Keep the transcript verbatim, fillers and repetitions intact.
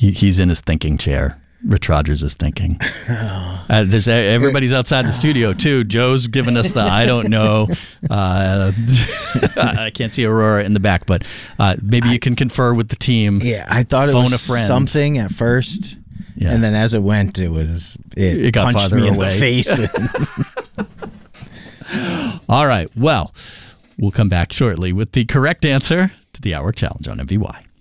He, he's in his thinking chair. Rich Rogers is thinking. Uh, there's, everybody's outside the studio, too. Joe's giving us the I don't know. Uh, I can't see Aurora in the back, but uh, maybe you can confer with the team. Yeah, I thought it Phone was a friend. something at first, Yeah. and then as it went, it was it, It got punched farther me in away. the face. All right. Well, we'll come back shortly with the correct answer to the hour challenge on M V Y.